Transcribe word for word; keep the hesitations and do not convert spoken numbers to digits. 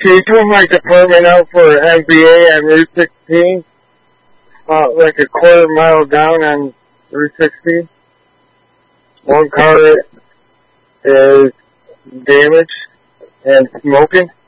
Can you put my department out for M B A on Route sixteen? Uh, like a quarter mile down on Route sixteen. One car is damaged and smoking.